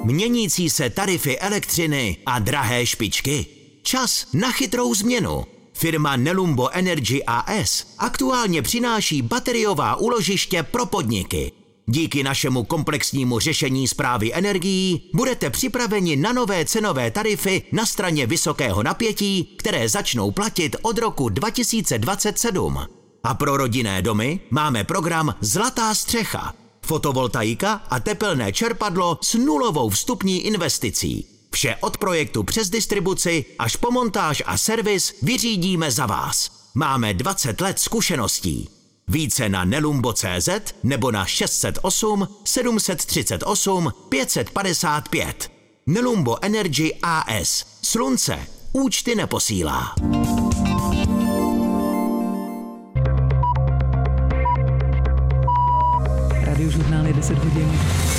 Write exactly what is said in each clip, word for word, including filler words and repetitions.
Měnící se tarify elektřiny a drahé špičky. Čas na chytrou změnu. Firma Nelumbo Energy A S aktuálně přináší bateriová úložiště pro podniky. Díky našemu komplexnímu řešení správy energií budete připraveni na nové cenové tarify na straně vysokého napětí, které začnou platit od roku dva tisíce dvacet sedm. A pro rodinné domy máme program Zlatá střecha. Fotovoltaika a tepelné čerpadlo s nulovou vstupní investicí. Vše od projektu přes distribuci až po montáž a servis vyřídíme za vás. Máme dvacet let zkušeností. Více na nelumbo tečka cé zet nebo na šest set osm sedm set třicet osm pět set padesát pět. Nelumbo Energy A S. Slunce účty neposílá. Radiožurnál je deset hodin.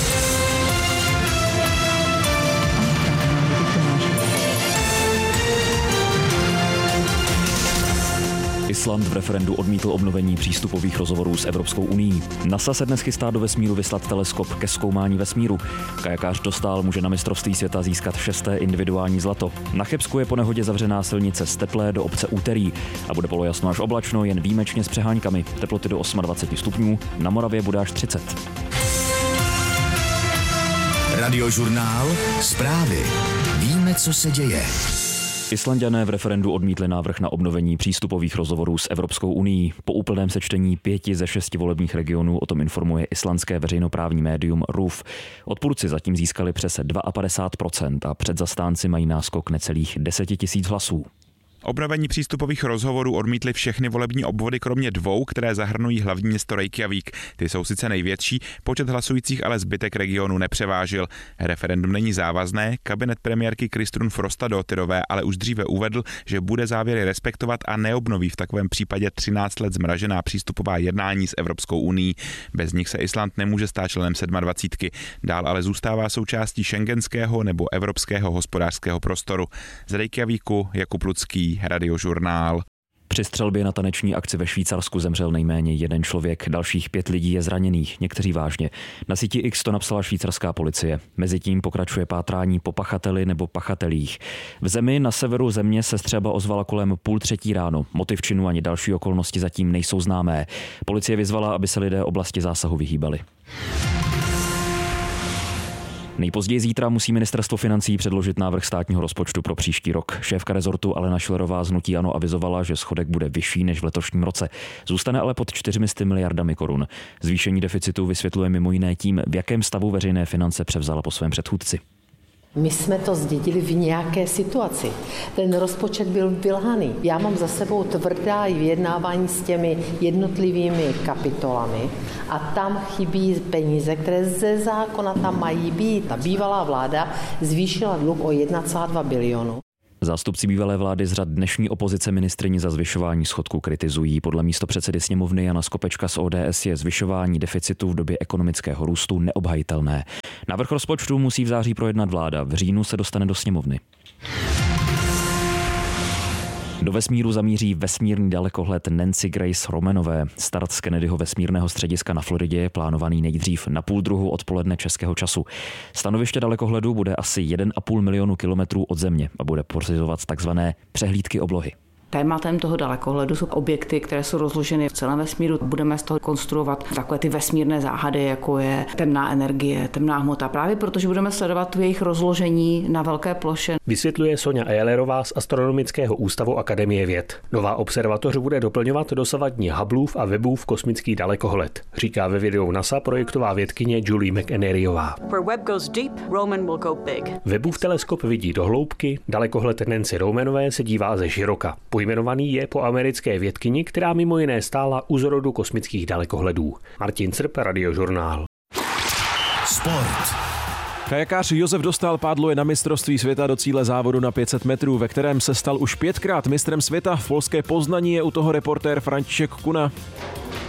Island v referendu odmítl obnovení přístupových rozhovorů s Evropskou unií. NASA se dnes chystá do vesmíru vyslat teleskop ke zkoumání vesmíru. Kajakář Dostál může na mistrovství světa získat šesté individuální zlato. Na Chebsku je po nehodě zavřená silnice z Teplé do obce Úterý a bude polojasno až oblačno, jen výjimečně s přeháňkami. Teploty do dvacet osm stupňů, na Moravě bude až třicet. Radiožurnál. Zprávy. Víme, co se děje. Islanďané v referendu odmítli návrh na obnovení přístupových rozhovorů s Evropskou unií. Po úplném sečtení pěti ze šesti volebních regionů o tom informuje islandské veřejnoprávní médium R U F. Odpůrci zatím získali přes padesát dva procent a předzastánci mají náskok necelých deset tisíc hlasů. Obnovení přístupových rozhovorů odmítly všechny volební obvody kromě dvou, které zahrnují hlavní město Reykjavík. Ty jsou sice největší, počet hlasujících ale zbytek regionu nepřevážil. Referendum není závazné, kabinet premiérky Kristrún Frostadóttirové ale už dříve uvedl, že bude závěry respektovat a neobnoví v takovém případě třináct let zmražená přístupová jednání s Evropskou unií. Bez nich se Island nemůže stát členem dvacítky sedm. Dál ale zůstává součástí schengenského nebo evropského hospodářského prostoru. Z Reykjavíku Jakub Lucký, Radiožurnál. Při střelbě na taneční akci ve Švýcarsku zemřel nejméně jeden člověk, dalších pět lidí je zraněných, někteří vážně. Na síti X to napsala švýcarská policie. Mezitím pokračuje pátrání po pachateli nebo pachatelích. V zemi na severu země se střelba ozvala kolem půl třetí ráno. Motiv činu ani další okolnosti zatím nejsou známé. Policie vyzvala, aby se lidé oblasti zásahu vyhýbali. Nejpozději zítra musí ministerstvo financí předložit návrh státního rozpočtu pro příští rok. Šéfka rezortu Alena Schillerová z hnutí ANO avizovala, že schodek bude vyšší než v letošním roce. Zůstane ale pod čtyři sta miliardami korun. Zvýšení deficitu vysvětluje mimo jiné tím, v jakém stavu veřejné finance převzala po svém předchůdci. My jsme to zdědili v nějaké situaci. Ten rozpočet byl vylhaný. Já mám za sebou tvrdá vyjednávání s těmi jednotlivými kapitolami a tam chybí peníze, které ze zákona tam mají být. Ta bývalá vláda zvýšila dluh o jedna celá dva bilionu. Zástupci bývalé vlády z řad dnešní opozice ministryni za zvyšování schodku kritizují. Podle místopředsedy sněmovny Jana Skopečka z O D S je zvyšování deficitu v době ekonomického růstu neobhajitelné. Návrh rozpočtu musí v září projednat vláda, v říjnu se dostane do sněmovny. Do vesmíru zamíří vesmírný dalekohled Nancy Grace Romanové. Start z Kennedyho vesmírného střediska na Floridě je plánovaný nejdřív na půl druhu odpoledne českého času. Stanoviště dalekohledu bude asi jeden a půl milionu kilometrů od Země a bude pořizovat takzvané přehlídky oblohy. Tématem toho dalekohledu jsou objekty, které jsou rozloženy v celém vesmíru. Budeme z toho konstruovat takové ty vesmírné záhady, jako je temná energie, temná hmota, právě protože budeme sledovat jejich rozložení na velké ploše. Vysvětluje Sonja Eilerová z Astronomického ústavu Akademie věd. Nová observatoř bude doplňovat dosavadní Hubbleův a Webbův kosmický dalekohled, říká ve videu NASA projektová vědkyně Julie McEneryová. Webbův teleskop vidí do hloubky, dalekohled Nancy Romanové se dívá ze široka. Pojmenovaný je po americké vědkyni, která mimo jiné stála u zrodu kosmických dalekohledů. Martin Crp, Radiožurnál. Sport. Kajakář Josef Dostál pádluje na mistrovství světa do cíle závodu na pět set metrů, ve kterém se stal už pětkrát mistrem světa. V polské Poznani je u toho reportér František Kuna.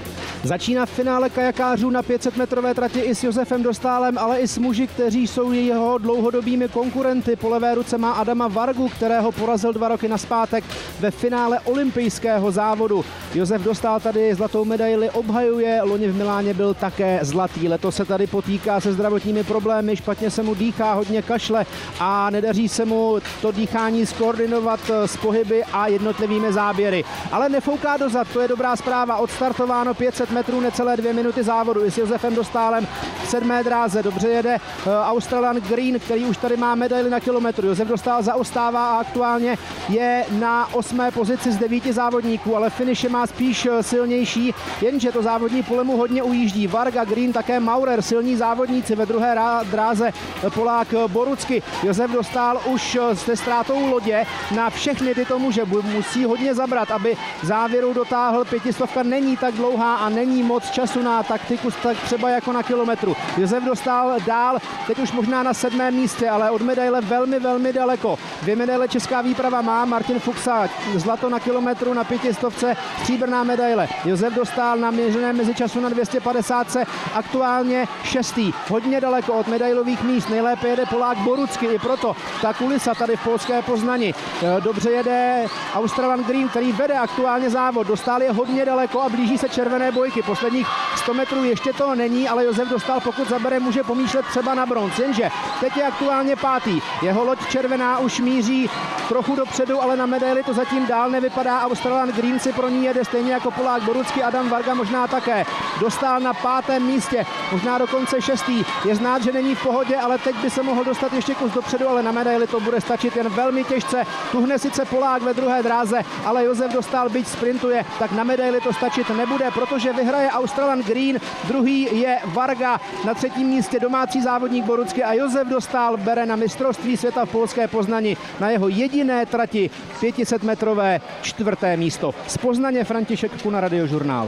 Začíná v finále kajakářů na pět set metrové trati i s Josefem Dostálem, ale i s muži, kteří jsou jeho dlouhodobými konkurenty. Po levé ruce má Adama Vargu, kterého porazil dva roky nazpátek ve finále olympijského závodu. Josef Dostál tady zlatou medaili obhajuje, loni v Miláně byl také zlatý. Letos se tady potýká se zdravotními problémy, špatně se mu dýchá, hodně kašle a nedaří se mu to dýchání skoordinovat s pohyby a jednotlivými záběry. Ale nefouká dozad, to je dobrá zpráva. Odstartováno pět set metrů, necelé dvě minuty závodu i s Josefem Dostálem v sedmé dráze. Dobře jede Australan Green, který už tady má medaili na kilometru. Josef Dostál zaostává a aktuálně je na osmé pozici z devíti závodníků, ale finiše má spíš silnější, jenže to závodní pole mu hodně ujíždí. Varga, Green, také Maurer, silní závodníci. Ve druhé dráze Polák Borucky. Josef Dostál už se ztrátou lodě na všechny tyto muže musí hodně zabrat, aby závěru dotáhl. Pětistovka není tak dlouhá a není moc času na taktiku, tak třeba jako na kilometru. Josef Dostál dál, teď už možná na sedmém místě, ale od medaile velmi, velmi daleko. Dvě medaile česká výprava má Martin Fuchsa, zlato na kilometru, na pětistovce, stříbrná medaile. Josef Dostál na měřené mezičasu na dvě stě padesát aktuálně šestý. Hodně daleko od medailových míst, nejlépe jede Polák Borucky, i proto ta kulisa tady v polské Poznani. Dobře jede Australan Green, který vede aktuálně závod. Dostál je hodně daleko a blíží se červené bojky. Posledních sto metrů ještě to není, ale Josef Dostál, pokud zabere, může pomýšlet třeba na bronz. Jenže teď je aktuálně pátý. Jeho loď červená už míří trochu dopředu, ale na medaili to zatím dál nevypadá. Australan Green si pro ní jede stejně jako Polák Borucky, Adam Varga možná také. Dostál na pátém místě, možná dokonce šestý. Je znát, že není v pohodě, ale teď by se mohl dostat ještě kus dopředu, ale na medaili to bude stačit jen velmi těžce. Tuhne sice Polák ve druhé dráze, ale Josef Dostál, byť sprintuje, tak na medaili to stačit nebude, protože vyhraje Australan Green, druhý je Varga, na třetím místě domácí závodník Borucky a Josef Dostál bere na mistrovství světa v polské Poznani na jeho jediné trati pět set metrové čtvrté místo. Z Poznaně František Kuna, Radiožurnál.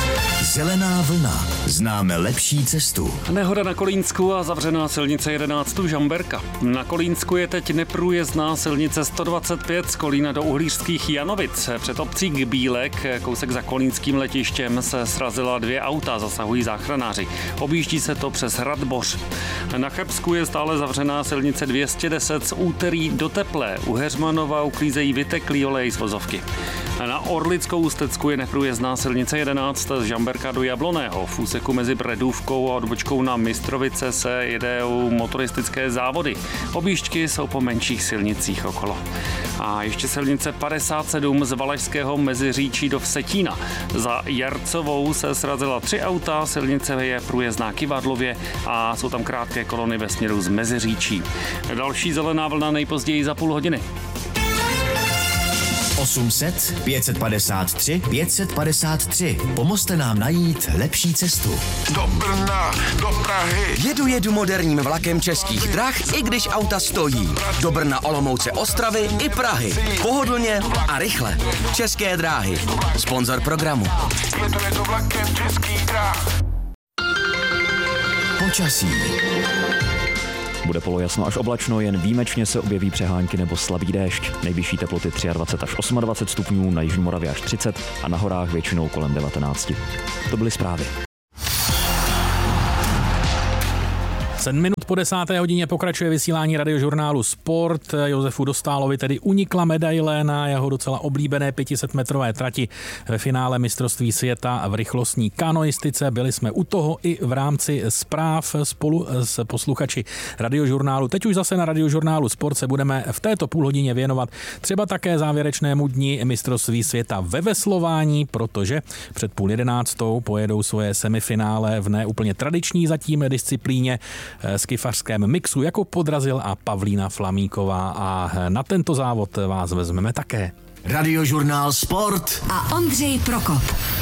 Zelená vlna. Známe lepší cestu. Nehoda na Kolínsku a zavřená silnice jedenáct Žamberka. Na Kolínsku je teď neprůjezdná silnice sto dvacet pět z Kolína do Uhlířských Janovic. Před obcí Gbílek, kousek za kolínským letištěm, se srazila dvě auta, zasahují záchranáři. Objíždí se to přes Radboř. Na Chebsku je stále zavřená silnice dvě stě deset z Úterý do Teplé. U Heřmanova uklízejí vyteklý olej z vozovky. Na Orlickou Ústecku je neprůjezdná silnice jedenáct z Žamberka do Jabloného. V úseku mezi Bredůvkou a odbočkou na Mistrovice se jedou motoristické závody. Objížďky jsou po menších silnicích okolo. A ještě silnice padesát sedm z Valašského Meziříčí do Vsetína. Za Jarcovou se srazila tři auta, silnice je průjezdná Kivadlově a jsou tam krátké kolony ve směru z Meziříčí. Další zelená vlna nejpozději za půl hodiny. osm set, pět set padesát tři, pět set padesát tři. Pomozte nám najít lepší cestu. Do Brna, do Prahy. Jedu jedu moderním vlakem Českých drah, i když auta stojí. Do Brna, Olomouce, Ostravy i Prahy. Pohodlně a rychle. České dráhy. Sponzor programu. Jedu jedu vlakem Českých drah. Počasí. Bude polojasno až oblačno, jen výjimečně se objeví přehánky nebo slabý déšť. Nejvyšší teploty dvacet tři až dvacet osm stupňů, na jižní Moravě až třicet a na horách většinou kolem devatenáct. To byly zprávy. Sedm minut po desáté hodině pokračuje vysílání Radiožurnálu Sport. Josefu Dostálovi tedy unikla medaile na jeho docela oblíbené pětisetmetrové trati ve finále mistrovství světa v rychlostní kanoistice. Byli jsme u toho i v rámci zpráv spolu s posluchači Radiožurnálu. Teď už zase na Radiožurnálu Sport se budeme v této půlhodině věnovat třeba také závěrečnému dni mistrovství světa ve veslování, protože před půl jedenáctou pojedou svoje semifinále v neúplně tradiční zatím disciplíně skifařském mixu jako Podrazil a Pavlína Flamíková a na tento závod vás vezmeme také. Radiožurnál Sport a Ondřej Prokop.